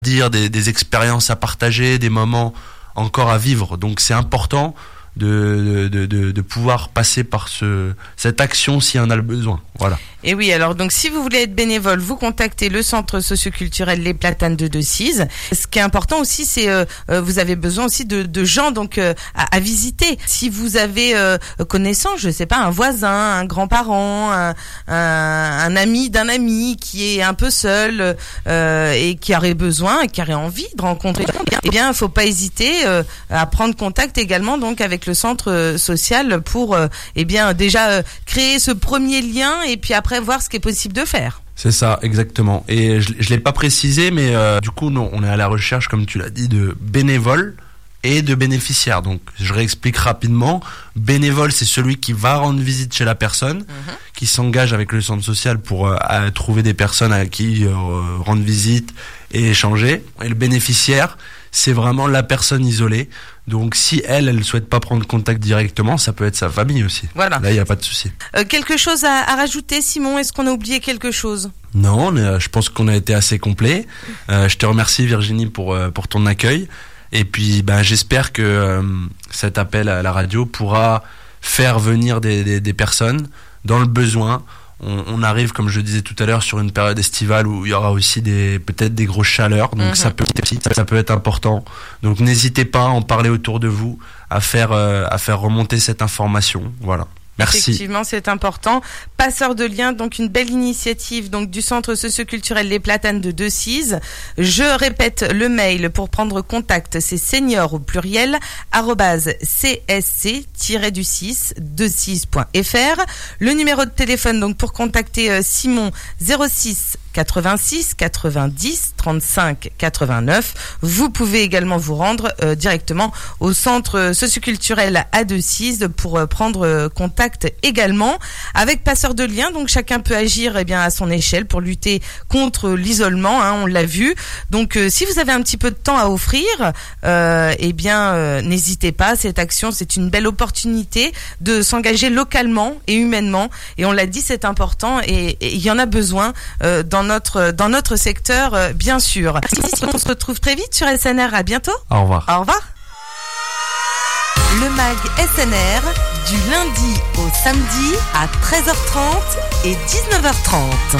des expériences à partager, des moments encore à vivre. Donc c'est important de pouvoir passer par cette action si on a le besoin. Voilà. Et oui, alors donc si vous voulez être bénévole, vous contactez le centre socioculturel Les Platanes de Decize. Ce qui est important aussi, c'est vous avez besoin aussi de gens donc à visiter. Si vous avez connaissance, je sais pas, un voisin, un grand-parent, un ami d'un ami qui est un peu seul et qui aurait besoin, qui aurait envie de rencontrer, eh bien, faut pas hésiter à prendre contact également donc avec le centre social pour eh bien déjà créer ce premier lien et puis après voir ce qui est possible de faire. C'est ça, exactement. Et je l'ai pas précisé, mais du coup, non, on est à la recherche, comme tu l'as dit, de bénévoles et de bénéficiaires. Donc, je réexplique rapidement. Bénévole, c'est celui qui va rendre visite chez la personne, qui s'engage avec le centre social pour trouver des personnes à qui rendre visite et échanger. Et le bénéficiaire, c'est vraiment la personne isolée. Donc si elle souhaite pas prendre contact directement, ça peut être sa famille aussi. Voilà. Là, il n'y a pas de souci. Quelque chose à rajouter, Simon? Est-ce qu'on a oublié quelque chose? Non, je pense qu'on a été assez complet. Je te remercie Virginie pour ton accueil. Et puis j'espère que cet appel à la radio pourra faire venir des personnes dans le besoin. On arrive, comme je disais tout à l'heure, sur une période estivale où il y aura aussi peut-être des grosses chaleurs, donc ça peut être important. Donc n'hésitez pas à en parler autour de vous, à faire remonter cette information. Voilà. Merci. Effectivement, c'est important. Passeur de liens, donc une belle initiative donc du centre socioculturel Les Platanes de Decize. Je répète le mail pour prendre contact, c'est senior au pluriel @csc-du6decize.fr. Le numéro de téléphone donc pour contacter Simon 06 86 90 35 89. Vous pouvez également vous rendre directement au centre socioculturel à Decize pour prendre contact également avec Passeurs de liens. Donc chacun peut agir à son échelle pour lutter contre l'isolement, on l'a vu. Donc si vous avez un petit peu de temps à offrir, n'hésitez pas. Cette action, c'est une belle opportunité de s'engager localement et humainement. Et on l'a dit, c'est important et il y en a besoin dans notre secteur, bien sûr. On se retrouve très vite sur SNR. À bientôt. Au revoir. Au revoir. Le MAG SNR, du lundi au samedi à 13h30 et 19h30.